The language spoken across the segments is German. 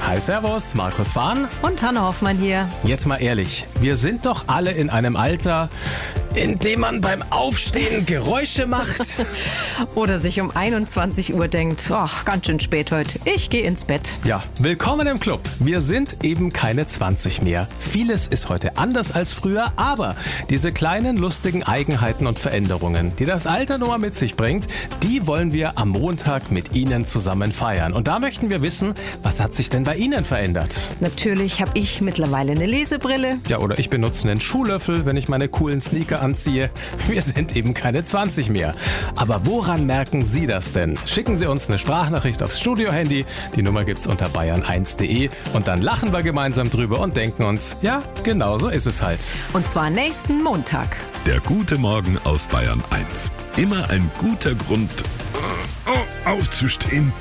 Hi, servus, Markus Fahn. Und Hanna Hoffmann hier. Jetzt mal ehrlich, wir sind doch alle in einem Alter, in dem man beim Aufstehen Geräusche macht. Oder sich um 21 Uhr denkt, ach, ganz schön spät heute, ich gehe ins Bett. Ja, willkommen im Club. Wir sind eben keine 20 mehr. Vieles ist heute anders als früher, aber diese kleinen lustigen Eigenheiten und Veränderungen, die das Alter nur mit sich bringt, die wollen wir am Montag mit Ihnen zusammen feiern. Und da möchten wir wissen, was hat sich denn bei Ihnen verändert? Natürlich habe ich mittlerweile eine Lesebrille. Ja, oder ich benutze einen Schuhlöffel, wenn ich meine coolen Sneaker anziehe. Wir sind eben keine 20 mehr. Aber woran merken Sie das denn? Schicken Sie uns eine Sprachnachricht aufs Studio-Handy. Die Nummer gibt's unter bayern1.de. Und dann lachen wir gemeinsam drüber und denken uns, ja, genau so ist es halt. Und zwar nächsten Montag. Der gute Morgen auf Bayern 1. Immer ein guter Grund, aufzustehen.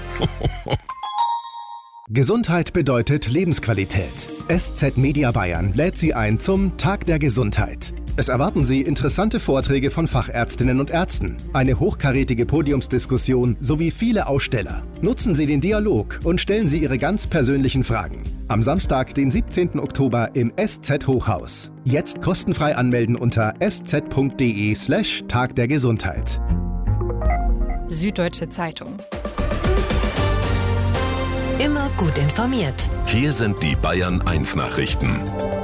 Gesundheit bedeutet Lebensqualität. SZ Media Bayern lädt Sie ein zum Tag der Gesundheit. Es erwarten Sie interessante Vorträge von Fachärztinnen und Ärzten, eine hochkarätige Podiumsdiskussion sowie viele Aussteller. Nutzen Sie den Dialog und stellen Sie Ihre ganz persönlichen Fragen. Am Samstag, den 17. Oktober im SZ Hochhaus. Jetzt kostenfrei anmelden unter sz.de/Tag der Gesundheit. Süddeutsche Zeitung. Immer gut informiert. Hier sind die Bayern 1 Nachrichten.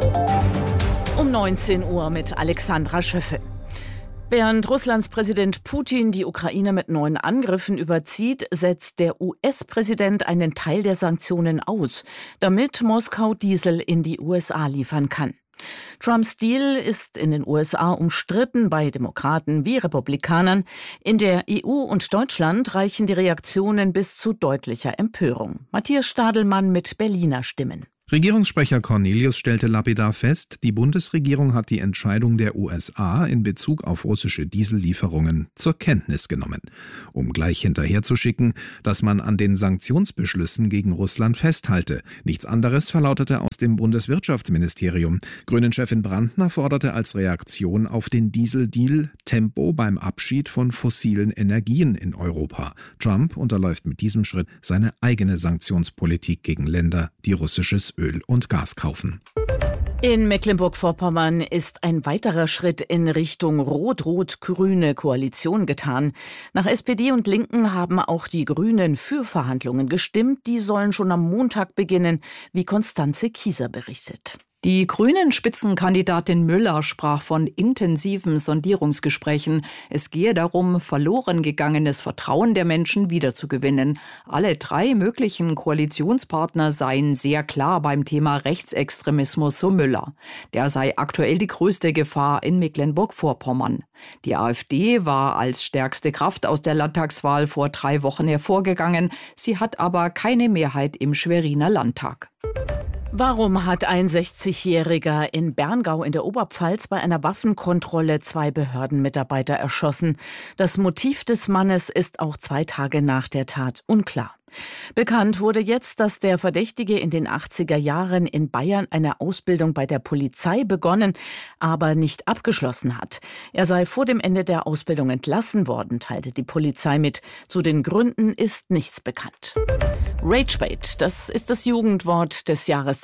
Um 19 Uhr mit Alexandra Schöffel. Während Russlands Präsident Putin die Ukraine mit neuen Angriffen überzieht, setzt der US-Präsident einen Teil der Sanktionen aus, damit Moskau Diesel in die USA liefern kann. Trumps Deal ist in den USA umstritten bei Demokraten wie Republikanern. In der EU und Deutschland reichen die Reaktionen bis zu deutlicher Empörung. Matthias Stadelmann mit Berliner Stimmen. Regierungssprecher Cornelius stellte lapidar fest, die Bundesregierung hat die Entscheidung der USA in Bezug auf russische Diesellieferungen zur Kenntnis genommen, um gleich hinterherzuschicken, dass man an den Sanktionsbeschlüssen gegen Russland festhalte. Nichts anderes verlautete aus dem Bundeswirtschaftsministerium. Grünen-Chefin Brandner forderte als Reaktion auf den Dieseldeal Tempo beim Abschied von fossilen Energien in Europa. Trump unterläuft mit diesem Schritt seine eigene Sanktionspolitik gegen Länder, die russisches Öl und Gas kaufen. In Mecklenburg-Vorpommern ist ein weiterer Schritt in Richtung rot-rot-grüne Koalition getan. Nach SPD und Linken haben auch die Grünen für Verhandlungen gestimmt. Die sollen schon am Montag beginnen, wie Konstanze Kieser berichtet. Die Grünen-Spitzenkandidatin Müller sprach von intensiven Sondierungsgesprächen. Es gehe darum, verloren gegangenes Vertrauen der Menschen wiederzugewinnen. Alle drei möglichen Koalitionspartner seien sehr klar beim Thema Rechtsextremismus, so Müller. Der sei aktuell die größte Gefahr in Mecklenburg-Vorpommern. Die AfD war als stärkste Kraft aus der Landtagswahl vor 3 Wochen hervorgegangen. Sie hat aber keine Mehrheit im Schweriner Landtag. Warum hat ein 60-Jähriger in Berngau in der Oberpfalz bei einer Waffenkontrolle 2 Behördenmitarbeiter erschossen? Das Motiv des Mannes ist auch 2 Tage nach der Tat unklar. Bekannt wurde jetzt, dass der Verdächtige in den 80er Jahren in Bayern eine Ausbildung bei der Polizei begonnen, aber nicht abgeschlossen hat. Er sei vor dem Ende der Ausbildung entlassen worden, teilte die Polizei mit. Zu den Gründen ist nichts bekannt. Ragebait, das ist das Jugendwort des Jahres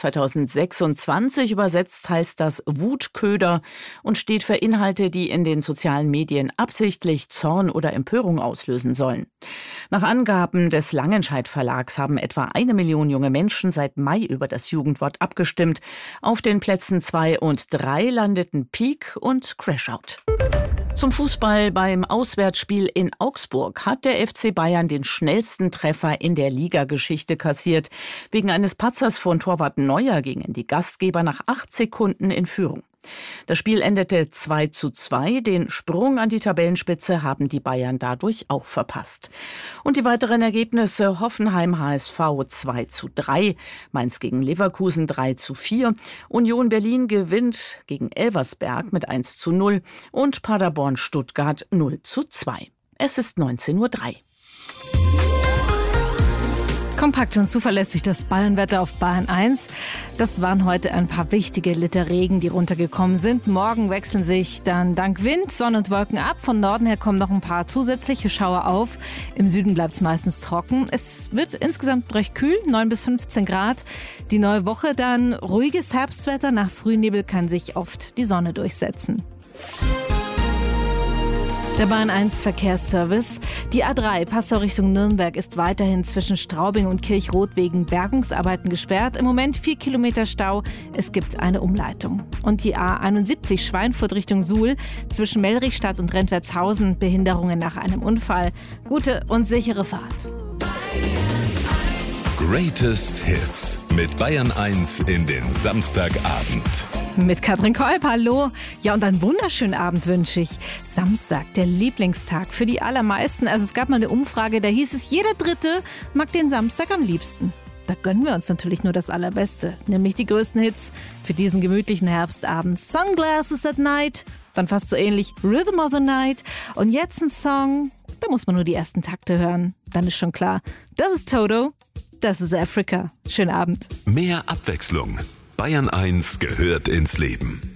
2026. Übersetzt heißt das Wutköder und steht für Inhalte, die in den sozialen Medien absichtlich Zorn oder Empörung auslösen sollen. Nach Angaben des Langenscheidt Verlags haben etwa 1 Million junge Menschen seit Mai über das Jugendwort abgestimmt. Auf den Plätzen 2 und 3 landeten Peak und Crashout. Zum Fußball: Beim Auswärtsspiel in Augsburg hat der FC Bayern den schnellsten Treffer in der Ligageschichte kassiert. Wegen eines Patzers von Torwart Neuer gingen die Gastgeber nach 8 Sekunden in Führung. Das Spiel endete 2:2. Den Sprung an die Tabellenspitze haben die Bayern dadurch auch verpasst. Und die weiteren Ergebnisse: Hoffenheim HSV 2:3, Mainz gegen Leverkusen 3:4, Union Berlin gewinnt gegen Elversberg mit 1:0 und Paderborn Stuttgart 0:2. Es ist 19:03 Uhr. Kompakt und zuverlässig das Bayernwetter auf Bayern 1. Das waren heute ein paar wichtige Liter Regen, die runtergekommen sind. Morgen wechseln sich dann dank Wind, Sonne und Wolken ab. Von Norden her kommen noch ein paar zusätzliche Schauer auf. Im Süden bleibt es meistens trocken. Es wird insgesamt recht kühl, 9 bis 15 Grad. Die neue Woche dann ruhiges Herbstwetter. Nach Frühnebel kann sich oft die Sonne durchsetzen. Der Bayern 1 Verkehrsservice. Die A3 Passau Richtung Nürnberg ist weiterhin zwischen Straubing und Kirchroth wegen Bergungsarbeiten gesperrt. Im Moment 4 Kilometer Stau. Es gibt eine Umleitung. Und die A71 Schweinfurt Richtung Suhl zwischen Mellrichstadt und Rentwertshausen. Behinderungen nach einem Unfall. Gute und sichere Fahrt. Greatest Hits mit Bayern 1 in den Samstagabend. Mit Katrin Kolb, hallo. Ja, und einen wunderschönen Abend wünsche ich. Samstag, der Lieblingstag für die allermeisten. Also es gab mal eine Umfrage, da hieß es, jeder Dritte mag den Samstag am liebsten. Da gönnen wir uns natürlich nur das Allerbeste, nämlich die größten Hits für diesen gemütlichen Herbstabend. Sunglasses at Night, dann fast so ähnlich Rhythm of the Night. Und jetzt ein Song, da muss man nur die ersten Takte hören. Dann ist schon klar, das ist Toto, das ist Africa. Schönen Abend. Mehr Abwechslung. Bayern 1 gehört ins Leben.